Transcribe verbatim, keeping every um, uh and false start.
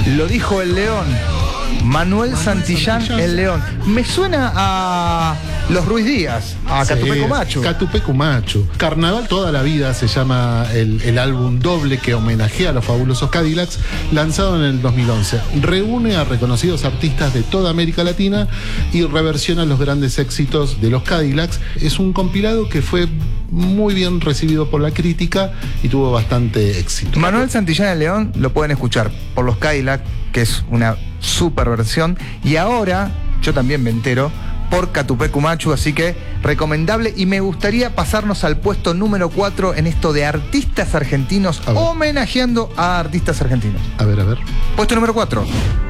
Lo dijo el León. Manuel, Manuel Santillán, Santillán, el León. Me suena a los Ruiz Díaz, a sí, Catupecu Machu. Catupecu Machu. Carnaval toda la vida se llama el, el álbum doble que homenajea a los fabulosos Cadillacs, lanzado en el dos mil once. Reúne a reconocidos artistas de toda América Latina y reversiona los grandes éxitos de los Cadillacs. Es un compilado que fue muy bien recibido por la crítica y tuvo bastante éxito. Manuel Santillán, el León, lo pueden escuchar por los Cadillacs, que es una super versión, y ahora yo también me entero por Catupecu Machu, así que recomendable. Y me gustaría pasarnos al puesto número cuatro en esto de artistas argentinos homenajeando a artistas argentinos. A ver, a ver. Puesto número cuatro.